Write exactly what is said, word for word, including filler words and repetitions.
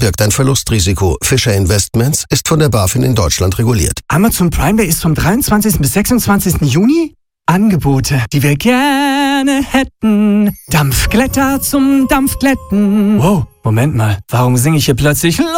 birgt ein Verlustrisiko. Fischer Investments ist von der BaFin in Deutschland reguliert. Amazon Prime Day ist vom dreiundzwanzigsten bis sechsundzwanzigsten Juni? Angebote, die wir gerne hätten. Dampfglätter zum Dampfglätten. Wow, Moment mal, warum singe ich hier plötzlich